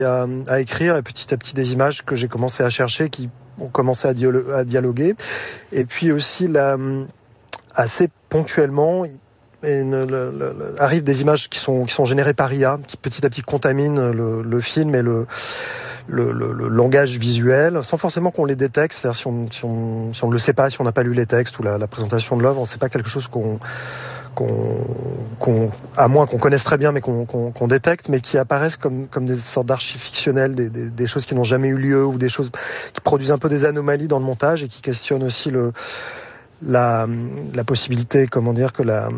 à écrire, et petit à petit des images que j'ai commencé à chercher, qui ont commencé à dialoguer. Et puis aussi, assez ponctuellement, arrivent des images qui sont générées par IA, qui petit à petit contaminent le film et le langage visuel, sans forcément qu'on les détecte. C'est-à-dire si on ne le sait pas, si on n'a pas lu les textes ou la présentation de l'œuvre, c'est pas quelque chose à moins qu'on connaisse très bien, mais qu'on détecte, mais qui apparaissent comme des sortes d'archives fictionnelles, des choses qui n'ont jamais eu lieu, ou des choses qui produisent un peu des anomalies dans le montage, et qui questionnent aussi la possibilité, comment dire, que la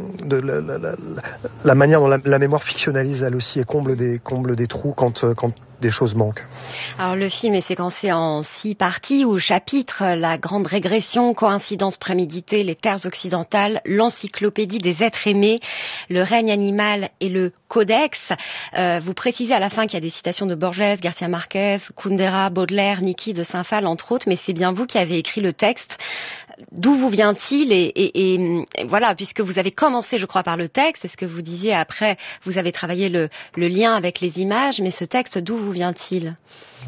manière dont la mémoire fictionnalise elle aussi, et comble des trous quand des choses manquent. Alors le film est séquencé en 6 parties ou chapitres: la grande régression, coïncidence préméditée, les terres occidentales, l'encyclopédie des êtres aimés, le règne animal et le codex. Vous précisez à la fin qu'il y a des citations de Borges, Garcia Marquez, Kundera, Baudelaire, Niki de Saint-Phal entre autres, mais c'est bien vous qui avez écrit le texte. D'où vous vient-il et voilà, puisque vous avez commencé, je crois, par le texte, c'est ce que vous disiez, après vous avez travaillé le lien avec les images, mais ce texte, d'où vous vient-il ?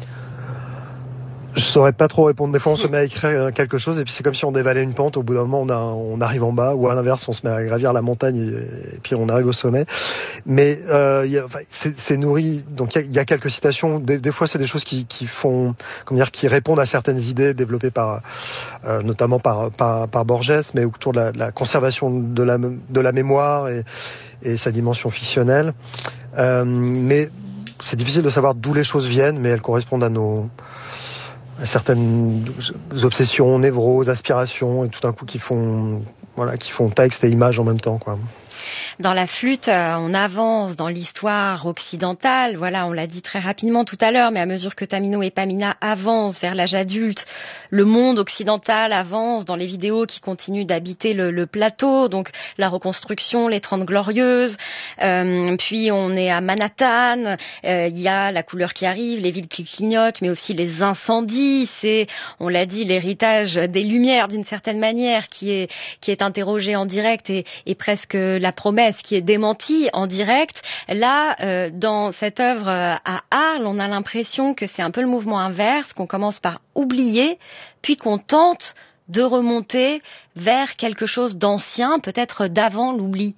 Je saurais pas trop répondre. Des fois, on se met à écrire quelque chose, et puis c'est comme si on dévalait une pente. Au bout d'un moment, on arrive en bas, ou à l'inverse, on se met à gravir la montagne, et puis on arrive au sommet. Mais c'est nourri. Donc il y a quelques citations. Des fois, c'est des choses qui font, comment dire, qui répondent à certaines idées développées notamment par Borges, mais autour de la conservation de la mémoire et sa dimension fictionnelle. Mais c'est difficile de savoir d'où les choses viennent, mais elles correspondent à certaines obsessions, névroses, aspirations, et tout d'un coup qui font texte et image en même temps, quoi. Dans la flûte, on avance dans l'histoire occidentale. Voilà, on l'a dit très rapidement tout à l'heure, mais à mesure que Tamino et Pamina avancent vers l'âge adulte, le monde occidental avance dans les vidéos qui continuent d'habiter le plateau. Donc la reconstruction, les 30 Glorieuses. Puis on est à Manhattan. Il y a la couleur qui arrive, les villes qui clignotent, mais aussi les incendies. C'est, on l'a dit, l'héritage des Lumières d'une certaine manière qui est interrogé en direct et presque la promesse qui est démentie en direct. Là, dans cette œuvre à Arles, on a l'impression que c'est un peu le mouvement inverse, qu'on commence par oublier, puis qu'on tente de remonter vers quelque chose d'ancien, peut-être d'avant l'oubli.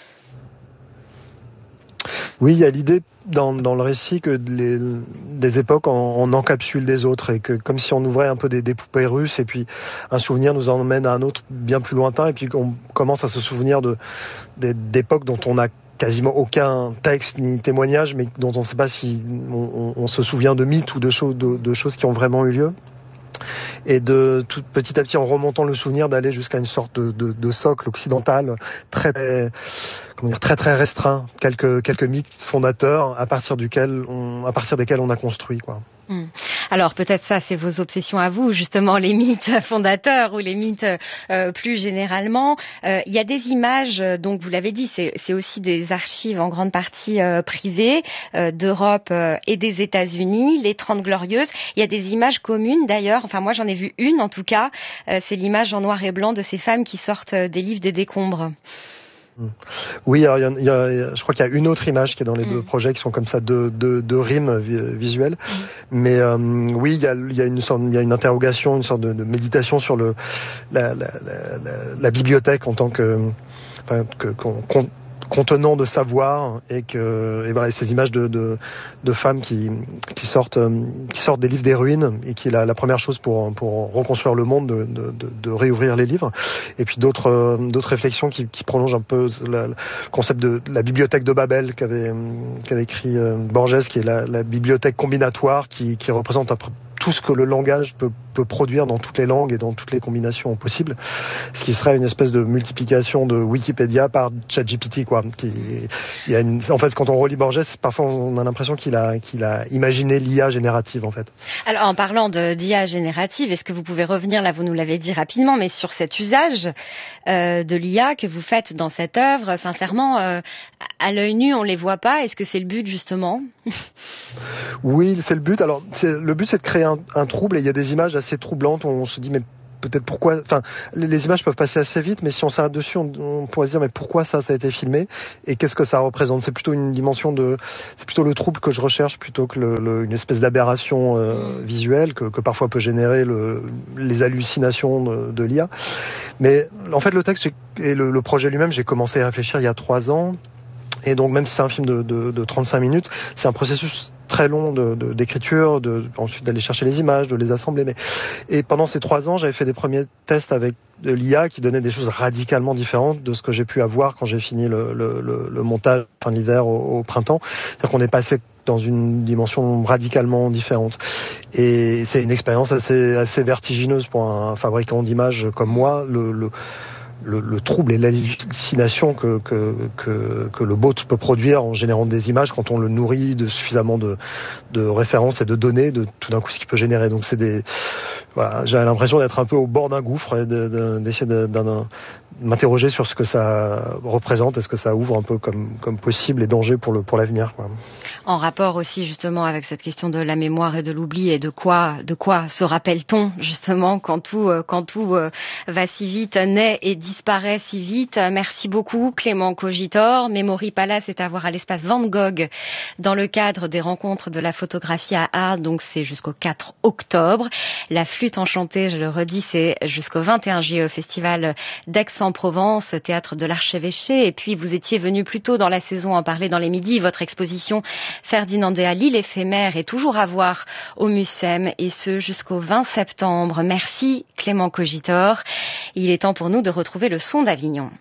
Oui, il y a l'idée dans le récit que des époques en encapsulent des autres, et que comme si on ouvrait un peu des poupées russes, et puis un souvenir nous emmène à un autre bien plus lointain, et puis on commence à se souvenir d'époques dont on n'a quasiment aucun texte ni témoignage, mais dont on ne sait pas si on se souvient de mythes ou de choses qui ont vraiment eu lieu. Et tout petit à petit, en remontant le souvenir, d'aller jusqu'à une sorte de socle occidental très très restreint, quelques mythes fondateurs à partir desquels on a construit, quoi. Alors peut-être ça, c'est vos obsessions à vous, justement, les mythes fondateurs ou les mythes plus généralement. Il y a des images, donc vous l'avez dit, c'est aussi des archives en grande partie privées d'Europe et des États-Unis, les 30 Glorieuses. Il y a des images communes d'ailleurs, enfin moi j'en ai vu une en tout cas, c'est l'image en noir et blanc de ces femmes qui sortent des livres des décombres. Oui, alors je crois qu'il y a une autre image qui est dans les deux projets, qui sont comme ça deux rimes visuelles. Mais oui, il y a une interrogation, une sorte de méditation sur la bibliothèque en tant que contenant de savoir, et voilà, ces images de femmes qui sortent des livres des ruines, et qui est la première chose pour reconstruire le monde, de réouvrir les livres. Et puis d'autres réflexions qui prolongent un peu le concept de la bibliothèque de Babel qu'avait écrit Borges, qui est la bibliothèque combinatoire qui représente tout ce que le langage peut produire dans toutes les langues et dans toutes les combinations possibles, ce qui serait une espèce de multiplication de Wikipédia par ChatGPT, quoi. En fait, quand on relit Borges, parfois on a l'impression qu'il a imaginé l'IA générative, en fait. Alors, en parlant d'IA générative, est-ce que vous pouvez revenir, là vous nous l'avez dit rapidement, mais sur cet usage de l'IA que vous faites dans cette œuvre? Sincèrement, à l'œil nu, on les voit pas. Est-ce que c'est le but, justement? Oui, c'est le but. Alors, le but, c'est de créer un trouble, et il y a des images assez troublantes où on se dit, mais peut-être pourquoi. Enfin, les images peuvent passer assez vite, mais si on s'arrête dessus, on pourrait se dire mais pourquoi ça a été filmé et qu'est-ce que ça représente. C'est plutôt une dimension c'est plutôt le trouble que je recherche plutôt que une espèce d'aberration visuelle que parfois peut générer les hallucinations de l'IA. Mais en fait, le texte et le projet lui-même, j'ai commencé à réfléchir il y a 3 ans. Et donc même si c'est un film de 35 minutes, c'est un processus très long d'écriture, ensuite d'aller chercher les images, de les assembler. Et pendant ces 3 ans, j'avais fait des premiers tests avec de l'IA qui donnaient des choses radicalement différentes de ce que j'ai pu avoir quand j'ai fini le montage fin d'hiver au printemps. C'est-à-dire qu'on est passé dans une dimension radicalement différente. Et c'est une expérience assez vertigineuse pour un fabricant d'images comme moi. Le trouble et l'hallucination que le bot peut produire en générant des images quand on le nourrit de suffisamment de références et de données, de tout d'un coup ce qu'il peut générer. Donc j'ai l'impression d'être un peu au bord d'un gouffre et d'essayer de m'interroger sur ce que ça représente et ce que ça ouvre un peu comme possible et danger pour l'avenir, quoi. En rapport aussi justement avec cette question de la mémoire et de l'oubli et de quoi se rappelle-t-on justement quand tout va si vite, naît et disparaît si vite. Merci beaucoup Clément Cogitor. Memory Palace est à voir à l'espace Van Gogh dans le cadre des rencontres de la photographie à Arles, donc c'est jusqu'au 4 octobre. La Flûte enchantée, je le redis, c'est jusqu'au 21 juillet au festival d'Aix-en-Provence, théâtre de l'Archevêché. Et puis vous étiez venu plus tôt dans la saison en parler dans les midis. Votre exposition Ferdinandea, l'île éphémère, est toujours à voir au Mucem et ce jusqu'au 20 septembre. Merci Clément Cogitor. Il est temps pour nous de retrouver le son d'Avignon.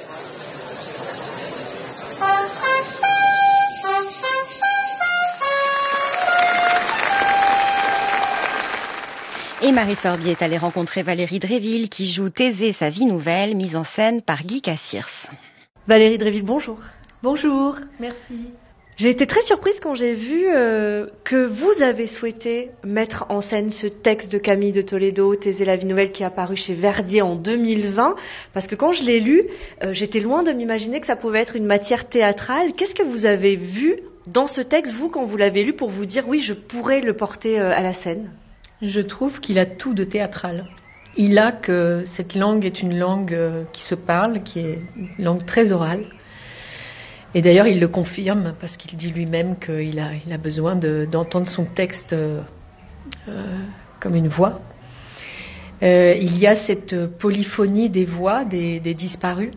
Et Marie Sorbier est allée rencontrer Valérie Dréville qui joue Thésée, sa vie nouvelle, mise en scène par Guy Cassirs. Valérie Dréville, bonjour. Bonjour, merci. J'ai été très surprise quand j'ai vu que vous avez souhaité mettre en scène ce texte de Camille de Toledo, Thésée, la vie nouvelle, qui est apparu chez Verdier en 2020. Parce que quand je l'ai lu, j'étais loin de m'imaginer que ça pouvait être une matière théâtrale. Qu'est-ce que vous avez vu dans ce texte, vous, quand vous l'avez lu, pour vous dire oui, je pourrais le porter à la scène ? Je trouve qu'il a tout de théâtral. Il a que cette langue est une langue qui se parle, qui est une langue très orale. Et d'ailleurs, il le confirme parce qu'il dit lui-même qu'il a besoin d'entendre son texte comme une voix. Il y a cette polyphonie des voix des disparus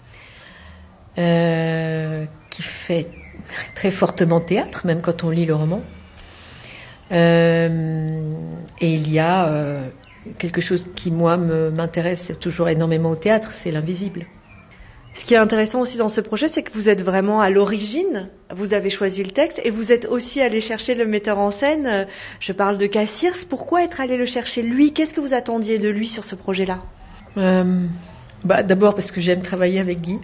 qui fait très fortement théâtre, même quand on lit le roman. Et il y a quelque chose qui, moi, m'intéresse toujours énormément au théâtre, c'est l'invisible. Ce qui est intéressant aussi dans ce projet, c'est que vous êtes vraiment à l'origine, vous avez choisi le texte et vous êtes aussi allé chercher le metteur en scène. Je parle de Cassirs. Pourquoi être allé le chercher lui ? Qu'est-ce que vous attendiez de lui sur ce projet-là ? D'abord parce que j'aime travailler avec Guy.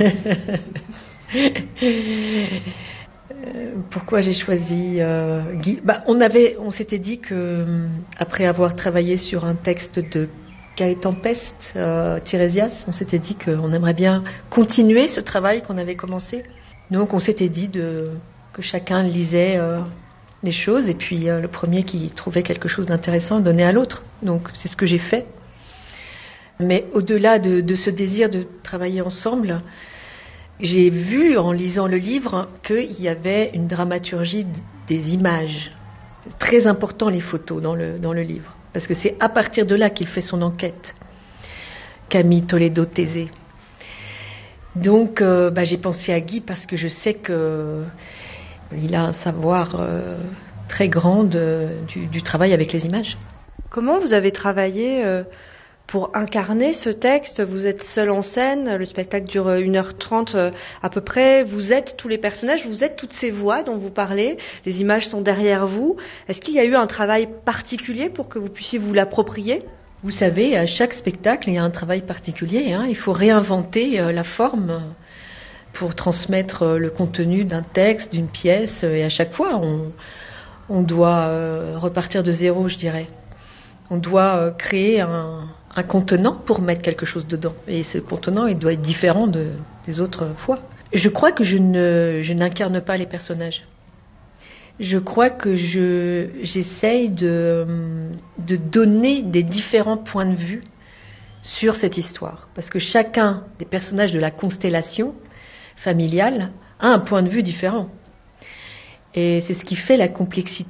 Pourquoi j'ai choisi Guy ? On s'était dit que après avoir travaillé sur un texte de Gaëtan Pest, Tirésias, on s'était dit qu'on aimerait bien continuer ce travail qu'on avait commencé. Donc on s'était dit que chacun lisait des choses et puis le premier qui trouvait quelque chose d'intéressant le donnait à l'autre. Donc c'est ce que j'ai fait. Mais au-delà de ce désir de travailler ensemble, j'ai vu en lisant le livre qu'il y avait une dramaturgie des images. C'est très important les photos dans le livre. Parce que c'est à partir de là qu'il fait son enquête. Camille Toledo Thésée. Donc j'ai pensé à Guy parce que je sais qu'il a un savoir très grand du travail avec les images. Comment vous avez travaillé pour incarner ce texte ? Vous êtes seul en scène, le spectacle dure 1h30 à peu près, vous êtes tous les personnages, vous êtes toutes ces voix dont vous parlez, les images sont derrière vous. Est-ce qu'il y a eu un travail particulier pour que vous puissiez vous l'approprier ? Vous savez, à chaque spectacle, il y a un travail particulier. Il faut réinventer la forme pour transmettre le contenu d'un texte, d'une pièce. Et à chaque fois, on doit repartir de zéro, je dirais. On doit créer un contenant pour mettre quelque chose dedans. Et ce contenant, il doit être différent des autres fois. Je crois que je n'incarne pas les personnages. Je crois que j'essaye de donner des différents points de vue sur cette histoire. Parce que chacun des personnages de la constellation familiale a un point de vue différent. Et c'est ce qui fait la complexité